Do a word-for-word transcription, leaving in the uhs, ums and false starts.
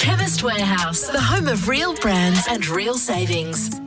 Chemist Warehouse, the home of real brands and real savings.